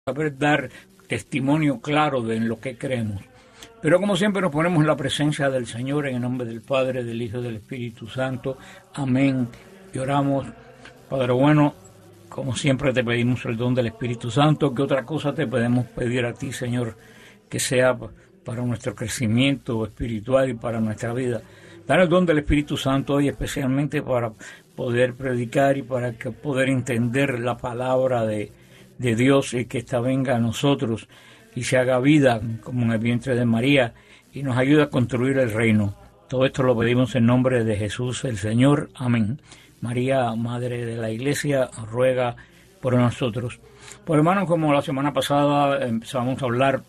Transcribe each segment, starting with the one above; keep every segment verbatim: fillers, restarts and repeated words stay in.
saber dar testimonio claro de en lo que creemos. Pero como siempre nos ponemos en la presencia del Señor, en el nombre del Padre, del Hijo y del Espíritu Santo. Amén. Y oramos. Padre bueno, como siempre te pedimos el don del Espíritu Santo. ¿Qué otra cosa te podemos pedir a ti, Señor, que sea para nuestro crecimiento espiritual y para nuestra vida? Dar el don del Espíritu Santo hoy, especialmente para poder predicar y para que poder entender la palabra de, de Dios, y que esta venga a nosotros y se haga vida como en el vientre de María y nos ayude a construir el reino. Todo esto lo pedimos en nombre de Jesús el Señor. Amén. María, Madre de la Iglesia, ruega por nosotros. Pues hermanos, como la semana pasada empezamos a hablar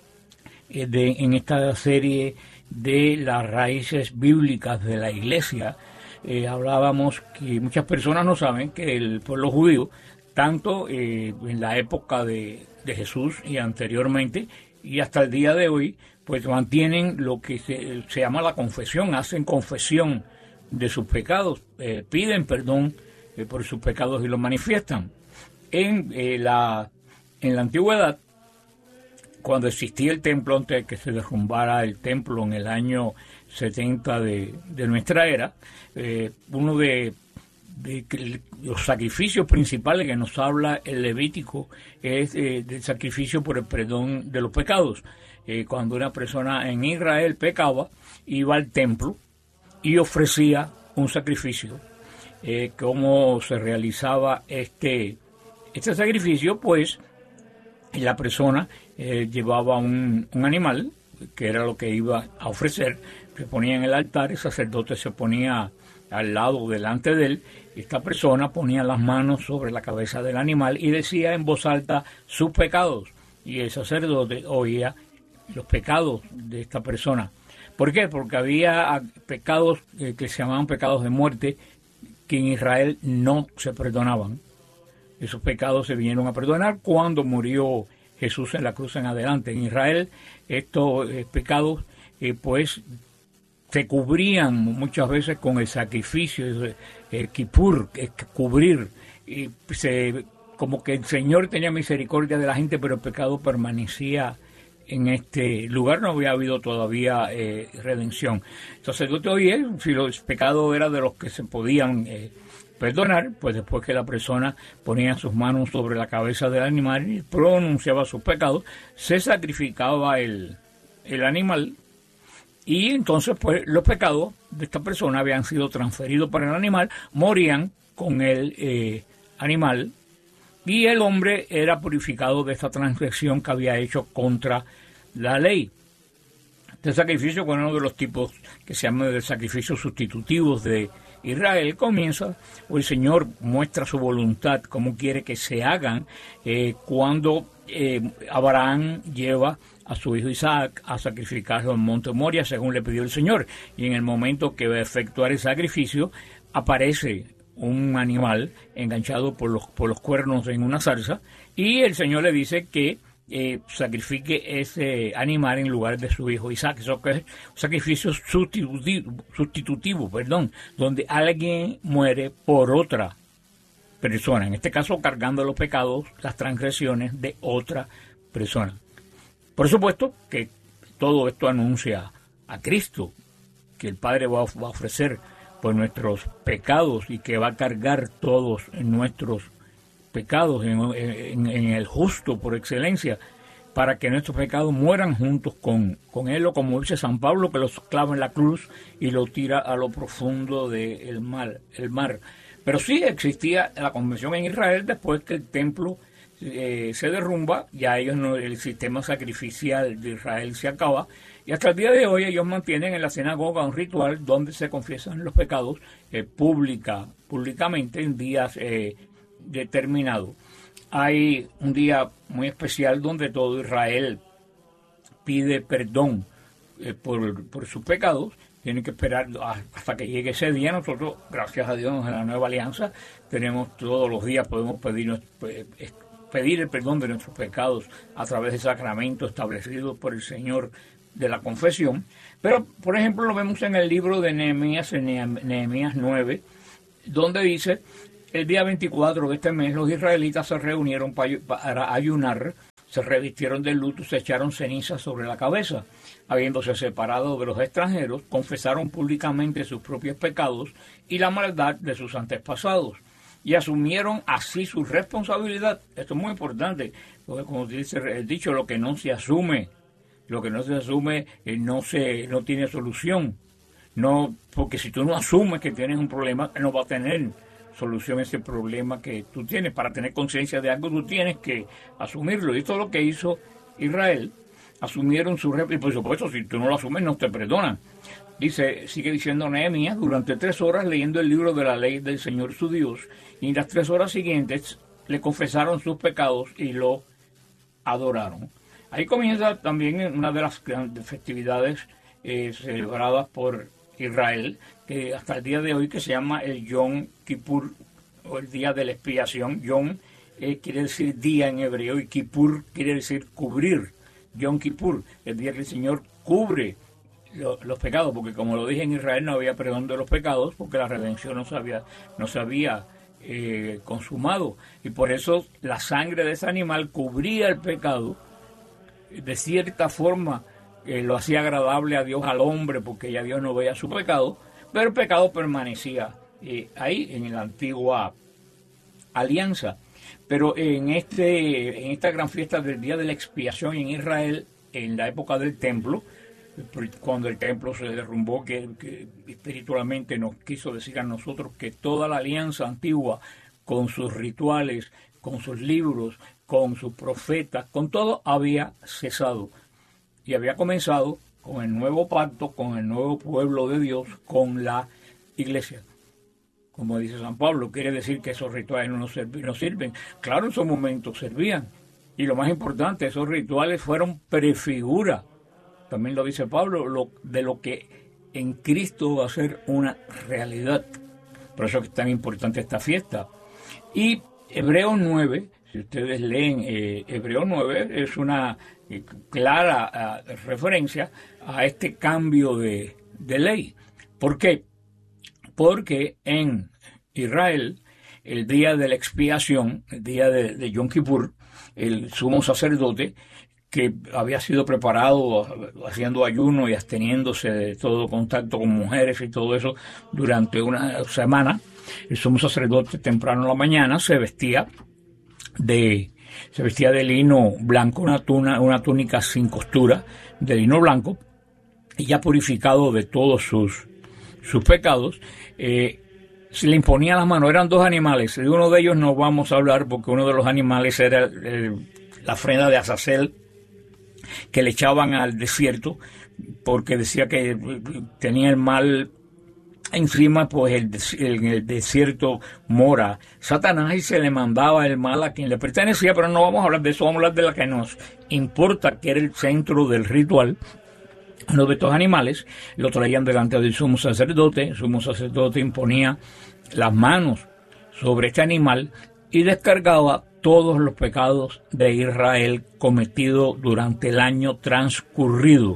eh, de, en esta serie de las raíces bíblicas de la Iglesia, eh, hablábamos que muchas personas no saben que el pueblo judío, tanto eh, en la época de, de Jesús y anteriormente y hasta el día de hoy, pues mantienen lo que se, se llama la confesión, hacen confesión de sus pecados, eh, piden perdón eh, por sus pecados y los manifiestan. En, eh, la, en la antigüedad, cuando existía el templo, antes de que se derrumbara el templo en el año setenta de, de nuestra era, eh, uno de, de los sacrificios principales que nos habla el Levítico es eh, del sacrificio por el perdón de los pecados. Eh, cuando una persona en Israel pecaba, iba al templo y ofrecía un sacrificio. Eh, ¿Cómo se realizaba este, este sacrificio? Pues la persona eh, llevaba un, un animal, que era lo que iba a ofrecer, se ponía en el altar, el sacerdote se ponía al lado, delante de él, esta persona ponía las manos sobre la cabeza del animal y decía en voz alta sus pecados, y el sacerdote oía los pecados de esta persona. ¿Por qué? Porque había pecados eh, que se llamaban pecados de muerte, que en Israel no se perdonaban. Esos pecados se vinieron a perdonar cuando murió Jesús en la cruz en adelante. En Israel estos eh, pecados eh, pues se cubrían muchas veces con el sacrificio, eh, Kippur, eh, cubrir, y se, como que el Señor tenía misericordia de la gente, pero el pecado permanecía en este lugar. No había habido todavía eh, redención. El sacerdote, oye, si los pecados eran de los que se podían eh, perdonar, pues después que la persona ponía sus manos sobre la cabeza del animal y pronunciaba sus pecados, se sacrificaba el, el animal, y entonces pues los pecados de esta persona habían sido transferidos para el animal, morían con el eh, animal, y el hombre era purificado de esta transgresión que había hecho contra la ley. Este sacrificio, bueno, uno de los tipos que se llama de sacrificios sustitutivos de Israel, comienza, o el Señor muestra su voluntad, cómo quiere que se hagan, eh, cuando eh, Abraham lleva a su hijo Isaac a sacrificarlo en Monte Moria, según le pidió el Señor, y en el momento que va a efectuar el sacrificio, aparece un animal enganchado por los, por los cuernos en una zarza, y el Señor le dice que eh, sacrifique ese animal en lugar de su hijo Isaac. Eso que es un sacrificio sustitutivo, sustitutivo, perdón, donde alguien muere por otra persona, en este caso cargando los pecados, las transgresiones de otra persona. Por supuesto que todo esto anuncia a Cristo, que el Padre va a ofrecer por nuestros pecados y que va a cargar todos nuestros pecados en, en, en el justo por excelencia, para que nuestros pecados mueran juntos con, con Él, o como dice San Pablo, que los clava en la cruz y lo tira a lo profundo del mar, el mar. Pero sí existía la convención en Israel después que el templo eh, se derrumba, ya ellos no, el sistema sacrificial de Israel se acaba, y hasta el día de hoy ellos mantienen en la sinagoga un ritual donde se confiesan los pecados eh, pública, públicamente en días eh, determinados. Hay un día muy especial donde todo Israel pide perdón eh, por, por sus pecados. Tienen que esperar hasta que llegue ese día. Nosotros, gracias a Dios, en la Nueva Alianza, tenemos todos los días, podemos pedir, pedir el perdón de nuestros pecados a través del sacramento establecido por el Señor de la confesión. Pero, por ejemplo, lo vemos en el libro de Nehemías, en Nehemías nueve, donde dice el día veinticuatro de este mes los israelitas se reunieron para ayunar, se revistieron de luto y se echaron cenizas sobre la cabeza. Habiéndose separado de los extranjeros, confesaron públicamente sus propios pecados y la maldad de sus antepasados, y asumieron así su responsabilidad. Esto es muy importante, porque como dice el dicho, lo que no se asume, lo que no se asume eh, no se no tiene solución. No, porque si tú no asumes que tienes un problema, no va a tener solución ese problema que tú tienes. Para tener conciencia de algo, tú tienes que asumirlo. Y esto es lo que hizo Israel. Asumieron su responsabilidad. Y por supuesto, si tú no lo asumes, no te perdonan. Dice, sigue diciendo Nehemías, durante tres horas leyendo el libro de la ley del Señor su Dios, y en las tres horas siguientes le confesaron sus pecados y lo adoraron. Ahí comienza también una de las grandes festividades eh, celebradas por Israel, que hasta el día de hoy, que se llama el Yom Kippur, o el día de la expiación. Yom eh, quiere decir día en hebreo, y Kippur quiere decir cubrir. Yom Kippur, el día que el Señor cubre lo, los pecados, porque como lo dije, en Israel no había perdón de los pecados, porque la redención no se había, no se había eh, consumado, y por eso la sangre de ese animal cubría el pecado. De cierta forma eh, lo hacía agradable a Dios, al hombre, porque ya Dios no veía su pecado, pero el pecado permanecía eh, ahí en la antigua alianza. Pero en este en esta gran fiesta del día de la expiación en Israel, en la época del templo, cuando el templo se derrumbó, que, que espiritualmente nos quiso decir a nosotros que toda la alianza antigua, con sus rituales, con sus libros, con sus profetas, con todo, había cesado. Y había comenzado con el nuevo pacto, con el nuevo pueblo de Dios, con la iglesia. Como dice San Pablo, quiere decir que esos rituales no sirven, no sirven. Claro, en su momento servían. Y lo más importante, esos rituales fueron prefigura, también lo dice Pablo, lo, de lo que en Cristo va a ser una realidad. Por eso es tan importante esta fiesta. Y Hebreos nueve, si ustedes leen eh, Hebreos nueve, es una eh, clara uh, referencia a este cambio de, de ley. ¿Por qué? Porque en Israel, el día de la expiación, el día de, de Yom Kippur, el sumo sacerdote, que había sido preparado haciendo ayuno y absteniéndose de todo contacto con mujeres y todo eso durante una semana, el sumo sacerdote temprano en la mañana se vestía de se vestía de lino blanco, una, tuna, una túnica sin costura de lino blanco, y ya purificado de todos sus sus pecados, eh, se le imponía las manos. Eran dos animales, de uno de ellos no vamos a hablar porque uno de los animales era eh, la ofrenda de Azazel, que le echaban al desierto, porque decía que tenía el mal encima, pues el, el, en el desierto mora Satanás, y se le mandaba el mal a quien le pertenecía. Pero no vamos a hablar de eso, vamos a hablar de la que nos importa, que era el centro del ritual. Uno de estos animales lo traían delante del sumo sacerdote. El sumo sacerdote imponía las manos sobre este animal y descargaba todos los pecados de Israel cometidos durante el año transcurrido.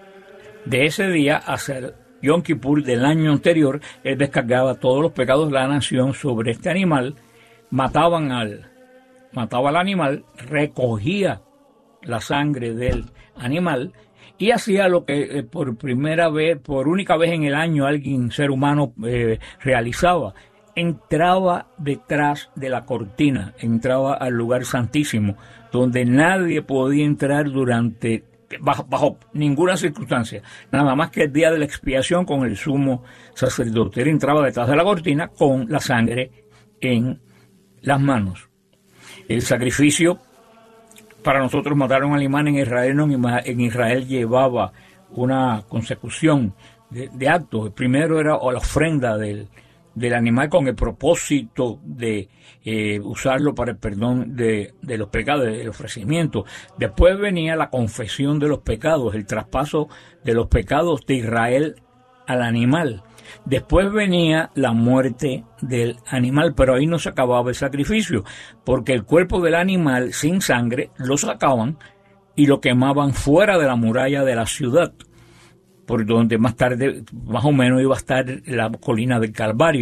De ese día hasta el Yom Kippur del año anterior, él descargaba todos los pecados de la nación sobre este animal. Mataban al, mataba al animal, recogía la sangre del animal y hacía lo que eh, por primera vez, por única vez en el año, alguien, ser humano, eh, realizaba. Entraba detrás de la cortina, entraba al lugar santísimo, donde nadie podía entrar durante, bajo, bajo ninguna circunstancia, nada más que el día de la expiación con el sumo sacerdote. Él entraba detrás de la cortina con la sangre en las manos. El sacrificio, para nosotros matar a un animal en Israel, no, en Israel llevaba una consecución de, de actos. El primero era la ofrenda del del animal con el propósito de eh, usarlo para el perdón de, de los pecados, el ofrecimiento. Después venía la confesión de los pecados, el traspaso de los pecados de Israel al animal. Después venía la muerte del animal, pero ahí no se acababa el sacrificio, porque el cuerpo del animal sin sangre lo sacaban y lo quemaban fuera de la muralla de la ciudad, por donde más tarde, más o menos, iba a estar la colina del Calvario.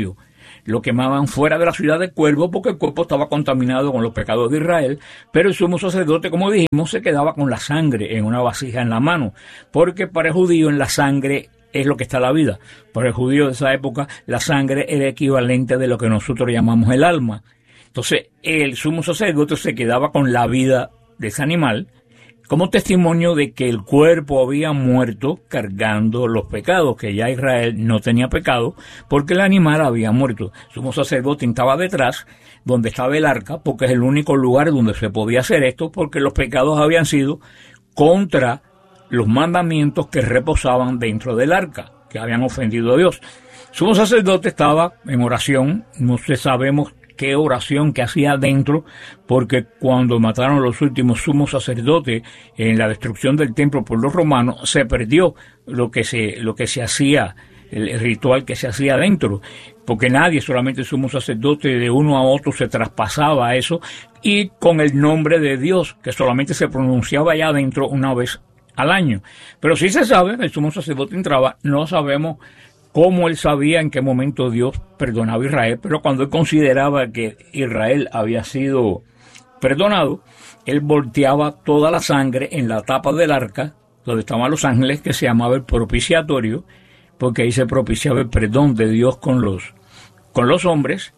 lo quemaban fuera de la ciudad del cuerpo porque el cuerpo estaba contaminado con los pecados de Israel, pero el sumo sacerdote, como dijimos, se quedaba con la sangre en una vasija en la mano, porque para el judío en la sangre es lo que está la vida. Para el judío de esa época la sangre era equivalente de lo que nosotros llamamos el alma. Entonces el sumo sacerdote se quedaba con la vida de ese animal como testimonio de que el cuerpo había muerto cargando los pecados, que ya Israel no tenía pecado porque el animal había muerto. El sumo sacerdote estaba detrás, donde estaba el arca, porque es el único lugar donde se podía hacer esto, porque los pecados habían sido contra los mandamientos que reposaban dentro del arca, que habían ofendido a Dios. El sumo sacerdote estaba en oración, no sabemos qué oración que hacía dentro, porque cuando mataron a los últimos sumos sacerdotes en la destrucción del templo por los romanos, se perdió lo que se, lo que se hacía, el, el ritual que se hacía dentro, porque nadie, solamente el sumo sacerdote de uno a otro se traspasaba eso, y con el nombre de Dios, que solamente se pronunciaba allá adentro una vez al año. Pero sí se sabe, el sumo sacerdote entraba, no sabemos cómo él sabía en qué momento Dios perdonaba a Israel, pero cuando él consideraba que Israel había sido perdonado, él volteaba toda la sangre en la tapa del arca, donde estaban los ángeles, que se llamaba el propiciatorio, porque ahí se propiciaba el perdón de Dios con los, con los hombres,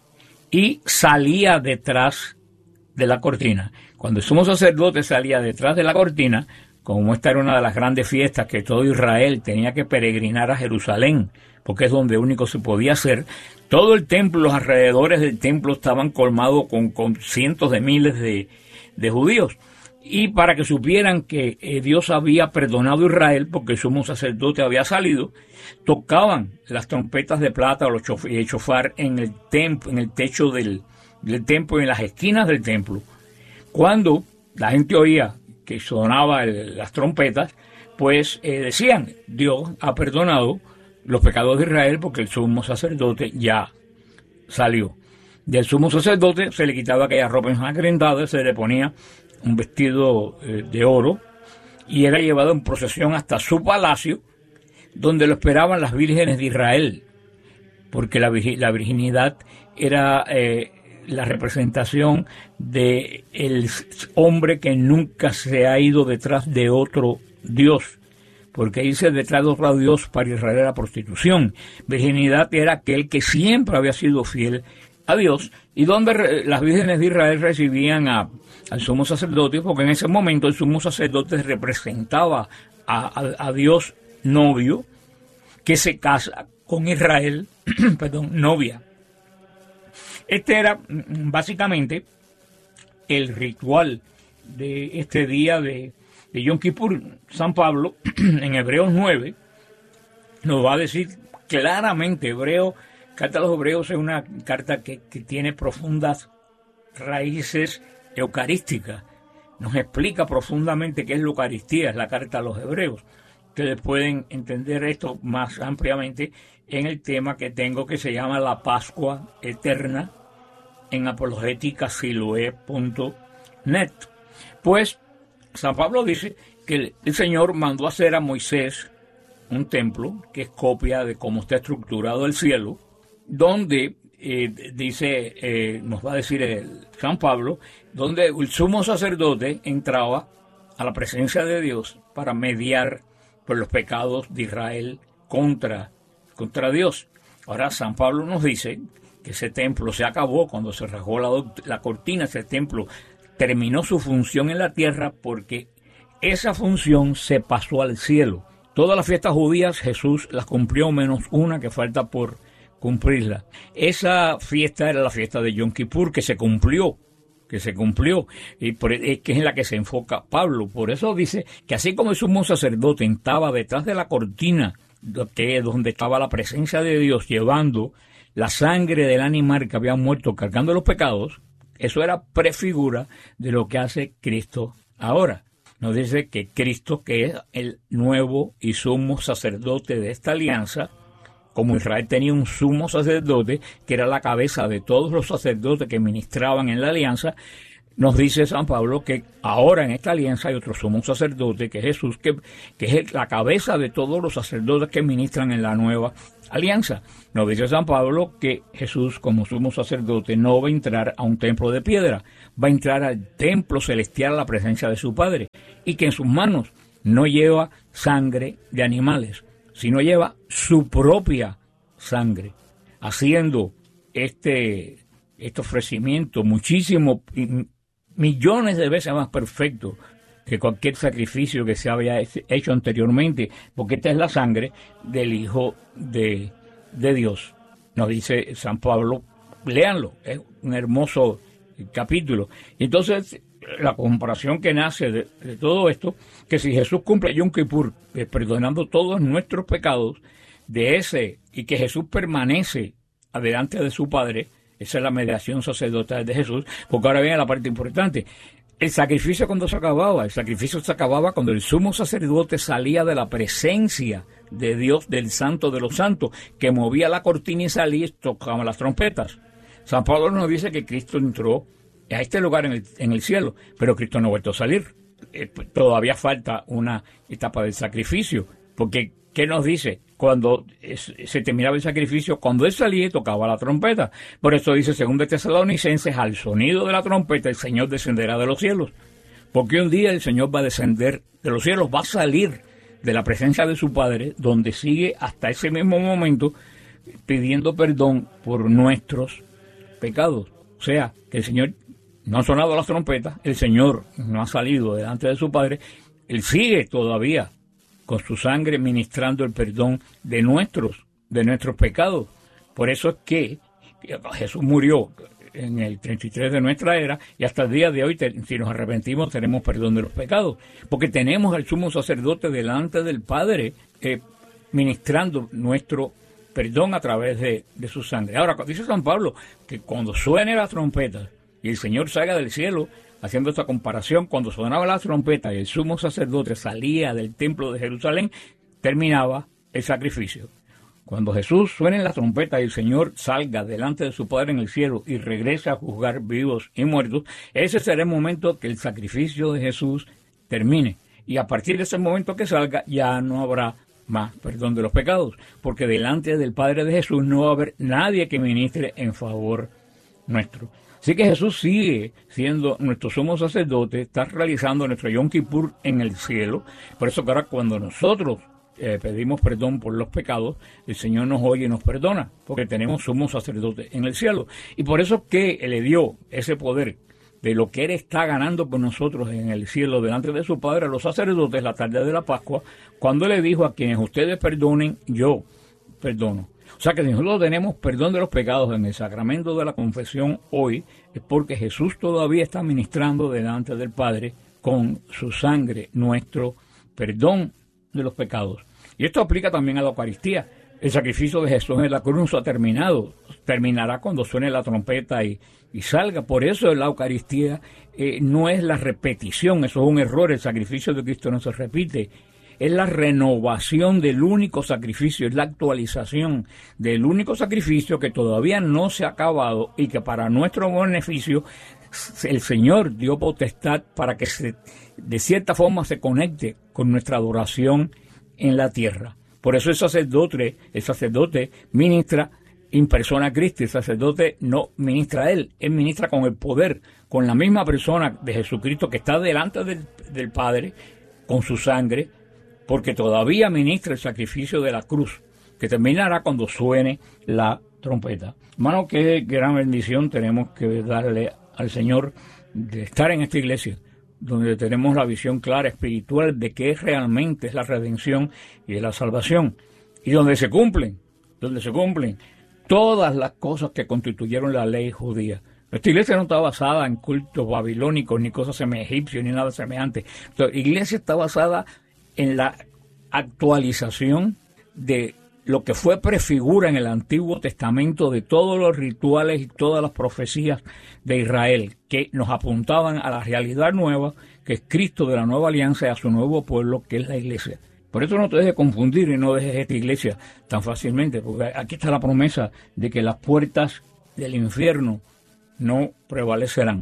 y salía detrás de la cortina. Cuando el sumo sacerdote salía detrás de la cortina, como esta era una de las grandes fiestas que todo Israel tenía que peregrinar a Jerusalén, porque es donde único se podía hacer, todo el templo, los alrededores del templo estaban colmados con, con cientos de miles de, de judíos. Y para que supieran que eh, Dios había perdonado a Israel, porque el sumo sacerdote había salido, tocaban las trompetas de plata o los chof y el chofar en el, templo, en el techo del, del templo y en las esquinas del templo. Cuando la gente oía que sonaba el, las trompetas, pues eh, decían, Dios ha perdonado los pecados de Israel porque el sumo sacerdote ya salió. Del sumo sacerdote se le quitaba aquella ropa ensangrentada, se le ponía un vestido eh, de oro y era llevado en procesión hasta su palacio, donde lo esperaban las vírgenes de Israel, porque la, la virginidad era eh, la representación de el hombre que nunca se ha ido detrás de otro Dios, porque dice detrás de otro Dios para Israel era prostitución. Virginidad era aquel que siempre había sido fiel a Dios, y donde las vírgenes de Israel recibían a, al sumo sacerdote, porque en ese momento el sumo sacerdote representaba a, a, a Dios novio, que se casa con Israel, perdón, novia. Este era básicamente el ritual de este día de, de Yom Kippur. San Pablo, en Hebreos nueve, nos va a decir claramente, Hebreo, Carta a los Hebreos es una carta que, que tiene profundas raíces eucarísticas. Nos explica profundamente qué es la Eucaristía, es la Carta a los Hebreos. Ustedes pueden entender esto más ampliamente en el tema que tengo que se llama la Pascua Eterna en apologética siloé punto net. Pues San Pablo dice que el Señor mandó hacer a Moisés un templo que es copia de cómo está estructurado el cielo, donde eh, dice, eh, nos va a decir el San Pablo, donde el sumo sacerdote entraba a la presencia de Dios para mediar por los pecados de Israel contra, contra Dios. Ahora San Pablo nos dice que ese templo se acabó cuando se rasgó la, la cortina, ese templo terminó su función en la tierra porque esa función se pasó al cielo. Todas las fiestas judías Jesús las cumplió menos una que falta por cumplirla. Esa fiesta era la fiesta de Yom Kippur que se cumplió, que se cumplió, y por, es que es en la que se enfoca Pablo. Por eso dice que así como el sumo sacerdote estaba detrás de la cortina, que es donde estaba la presencia de Dios llevando la sangre del animal que había muerto cargando los pecados, eso era prefigura de lo que hace Cristo ahora. Nos dice que Cristo, que es el nuevo y sumo sacerdote de esta alianza, como Israel tenía un sumo sacerdote que era la cabeza de todos los sacerdotes que ministraban en la alianza, nos dice San Pablo que ahora en esta alianza hay otro sumo sacerdote, que es Jesús, que, que es la cabeza de todos los sacerdotes que ministran en la nueva alianza. Nos dice San Pablo que Jesús, como sumo sacerdote, no va a entrar a un templo de piedra, va a entrar al templo celestial a la presencia de su Padre, y que en sus manos no lleva sangre de animales, sino lleva su propia sangre, haciendo este, este ofrecimiento muchísimo, millones de veces más perfecto que cualquier sacrificio que se había hecho anteriormente, porque esta es la sangre del Hijo de, de Dios. Nos dice San Pablo, léanlo, es un hermoso capítulo. Y entonces, la comparación que nace de, de todo esto, que si Jesús cumple Yom Kippur, eh, perdonando todos nuestros pecados, de ese, y que Jesús permanece adelante de su Padre, esa es la mediación sacerdotal de Jesús, porque ahora viene la parte importante. El sacrificio cuando se acababa, el sacrificio se acababa cuando el sumo sacerdote salía de la presencia de Dios, del Santo de los Santos, que movía la cortina y salía y tocaba las trompetas. San Pablo nos dice que Cristo entró a este lugar en el, en el cielo, pero Cristo no ha vuelto a salir. Eh, todavía falta una etapa del sacrificio, porque ¿qué nos dice? Cuando es, se terminaba el sacrificio, cuando él salía y tocaba la trompeta. Por eso dice segundo Tesalonicenses, al sonido de la trompeta el Señor descenderá de los cielos. Porque un día el Señor va a descender de los cielos, va a salir de la presencia de su Padre, donde sigue hasta ese mismo momento pidiendo perdón por nuestros pecados. O sea, que el Señor, no han sonado las trompetas, el Señor no ha salido delante de su Padre, Él sigue todavía con su sangre ministrando el perdón de nuestros, de nuestros pecados. Por eso es que Jesús murió en el treinta y tres de nuestra era, y hasta el día de hoy, te, si nos arrepentimos, tenemos perdón de los pecados, porque tenemos al sumo sacerdote delante del Padre, eh, ministrando nuestro perdón a través de, de su sangre. Ahora, dice San Pablo que cuando suene la trompeta y el Señor salga del cielo, haciendo esta comparación, cuando sonaba la trompeta y el sumo sacerdote salía del templo de Jerusalén, terminaba el sacrificio. Cuando Jesús suene la trompeta y el Señor salga delante de su Padre en el cielo y regrese a juzgar vivos y muertos, ese será el momento que el sacrificio de Jesús termine. Y a partir de ese momento que salga, ya no habrá más perdón de los pecados, porque delante del Padre de Jesús no va a haber nadie que ministre en favor nuestro. Así que Jesús sigue siendo nuestro sumo sacerdote, está realizando nuestro Yom Kippur en el cielo. Por eso que ahora cuando nosotros eh, pedimos perdón por los pecados, el Señor nos oye y nos perdona, porque tenemos sumo sacerdote en el cielo. Y por eso que Él le dio ese poder de lo que Él está ganando con nosotros en el cielo delante de su Padre a los sacerdotes la tarde de la Pascua, cuando le dijo a quienes ustedes perdonen, yo perdono. O sea que si nosotros tenemos perdón de los pecados en el sacramento de la confesión hoy, es porque Jesús todavía está ministrando delante del Padre con su sangre nuestro perdón de los pecados. Y esto aplica también a la Eucaristía. El sacrificio de Jesús en la cruz no ha terminado, terminará cuando suene la trompeta y, y salga. Por eso la Eucaristía eh, no es la repetición, eso es un error, el sacrificio de Cristo no se repite. Es la renovación del único sacrificio, es la actualización del único sacrificio que todavía no se ha acabado y que para nuestro beneficio el Señor dio potestad para que se, de cierta forma se conecte con nuestra adoración en la tierra. Por eso el sacerdote, el sacerdote ministra in persona Christi, el sacerdote no ministra a él, él ministra con el poder, con la misma persona de Jesucristo que está delante del, del Padre, con su sangre, porque todavía ministra el sacrificio de la cruz, que terminará cuando suene la trompeta. Hermano, qué gran bendición tenemos que darle al Señor de estar en esta iglesia, donde tenemos la visión clara espiritual de qué realmente es la redención y de la salvación, y donde se cumplen, donde se cumplen todas las cosas que constituyeron la ley judía. Nuestra iglesia no está basada en cultos babilónicos, ni cosas egipcios, ni nada semejante. La iglesia está basada en la actualización de lo que fue prefigura en el Antiguo Testamento de todos los rituales y todas las profecías de Israel, que nos apuntaban a la realidad nueva, que es Cristo de la nueva alianza y a su nuevo pueblo, que es la iglesia. Por eso no te dejes confundir y no dejes esta iglesia tan fácilmente, porque aquí está la promesa de que las puertas del infierno no prevalecerán.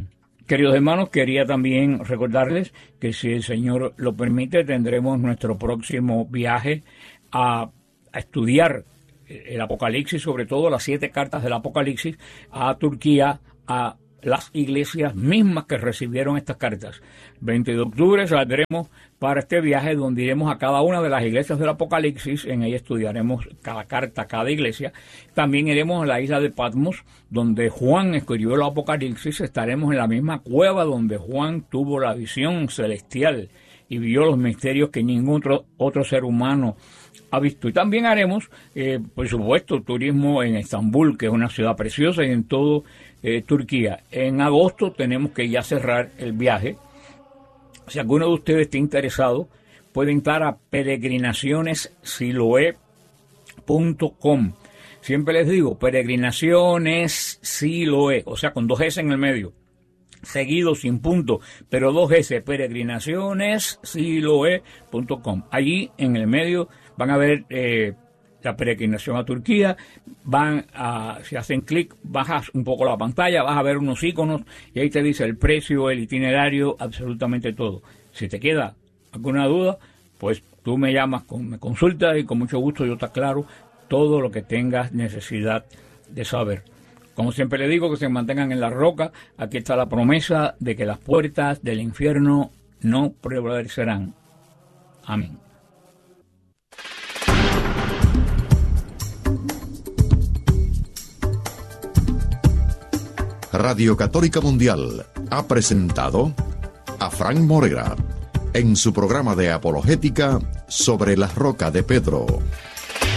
Queridos hermanos, quería también recordarles que si el Señor lo permite, tendremos nuestro próximo viaje a, a estudiar el Apocalipsis, sobre todo las siete cartas del Apocalipsis, a Turquía, a las iglesias mismas que recibieron estas cartas. veinte de octubre saldremos para este viaje donde iremos a cada una de las iglesias del Apocalipsis. En ella estudiaremos cada carta, cada iglesia. También iremos a la isla de Patmos, donde Juan escribió el Apocalipsis. Estaremos en la misma cueva donde Juan tuvo la visión celestial y vio los misterios que ningún otro, otro ser humano ha visto. Y también haremos, eh, por supuesto, turismo en Estambul, que es una ciudad preciosa, y en todo eh, Turquía. En agosto tenemos que ya cerrar el viaje. Si alguno de ustedes está interesado, puede entrar a peregrinaciones siloé punto com. Siempre les digo, peregrinaciones siloé, o sea, con dos S en el medio, seguido sin punto, pero dos S, peregrinaciones siloé punto com. Allí en el medio van a ver eh, la peregrinación a Turquía, van a, si hacen clic, bajas un poco la pantalla, vas a ver unos iconos y ahí te dice el precio, el itinerario, absolutamente todo. Si te queda alguna duda, pues tú me llamas, me consultas y con mucho gusto yo te aclaro todo lo que tengas necesidad de saber. Como siempre le digo, que se mantengan en la roca. Aquí está la promesa de que las puertas del infierno no prevalecerán. Amén. Radio Católica Mundial ha presentado a Frank Morera en su programa de apologética sobre la roca de Pedro.